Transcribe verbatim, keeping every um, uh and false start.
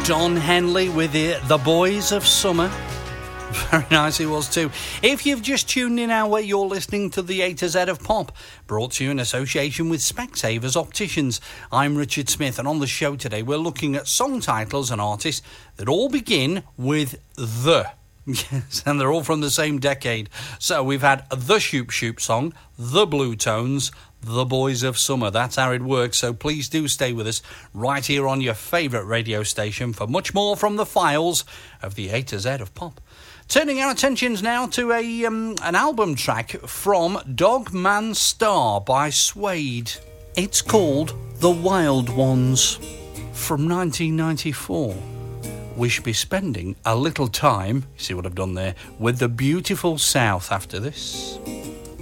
Don Henley with the, the Boys of Summer. Very nice it was too. If you've just tuned in now, where you're listening to the A to Z of Pop, brought to you in association with Specsavers Opticians. I'm Richard Smith, and on the show today we're looking at song titles and artists that all begin with the. Yes, and they're all from the same decade. So we've had the Shoop Shoop song, the Blue Tones, the Boys of Summer. That's how it works. So please do stay with us right here on your favourite radio station for much more from the files of the A to Z of Pop. Turning our attentions now to a um, an album track from Dog Man Star by Suede. It's called The Wild Ones from nineteen ninety-four. We should be spending a little time, you see what I've done there, with the beautiful South after this.